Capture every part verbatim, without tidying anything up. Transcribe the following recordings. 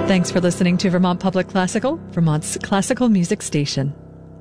Thanks for listening to Vermont Public Classical, Vermont's classical music station.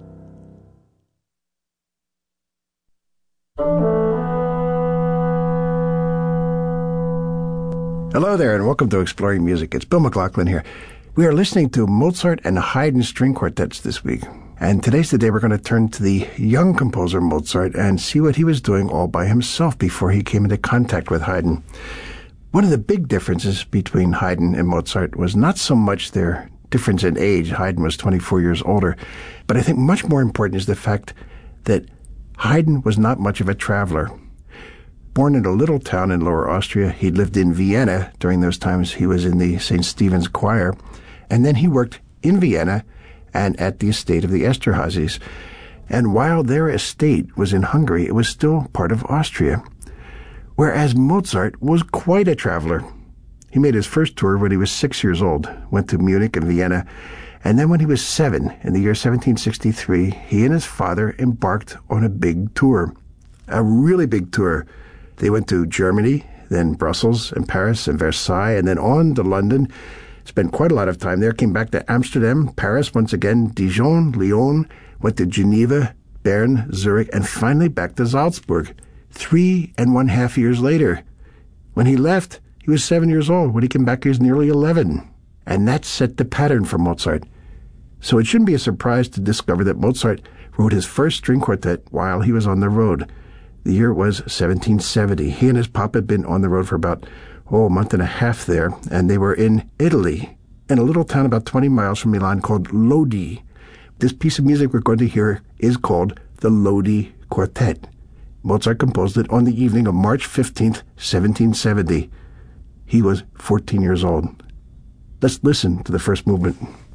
Hello there, and welcome to Exploring Music. It's Bill McLaughlin here. We are listening to Mozart and Haydn string quartets this week. And today's the day we're going to turn to the young composer Mozart and see what he was doing all by himself before he came into contact with Haydn. One of the big differences between Haydn and Mozart was not so much their difference in age. Haydn was twenty-four years older. But I think much more important is the fact that Haydn was not much of a traveler. Born in a little town in Lower Austria, he lived in Vienna. During those times, he was in the Saint Stephen's Choir. And then he worked in Vienna and at the estate of the Esterházys. And while their estate was in Hungary, it was still part of Austria. Whereas Mozart was quite a traveler. He made his first tour when he was six years old, went to Munich and Vienna, and then when he was seven, in the year seventeen sixty-three, he and his father embarked on a big tour, a really big tour. They went to Germany, then Brussels and Paris and Versailles, and then on to London. Spent quite a lot of time there, came back to Amsterdam, Paris once again, Dijon, Lyon, went to Geneva, Bern, Zurich, and finally back to Salzburg. Three and one half years later. When he left, he was seven years old. When he came back, he was nearly eleven. And that set the pattern for Mozart. So it shouldn't be a surprise to discover that Mozart wrote his first string quartet while he was on the road. The year was seventeen seventy. He and his pop had been on the road for about, oh, a month and a half there, and they were in Italy, in a little town about twenty miles from Milan called Lodi. This piece of music we're going to hear is called the Lodi Quartet. Mozart composed it on the evening of March fifteenth, seventeen seventy. He was fourteen years old. Let's listen to the first movement.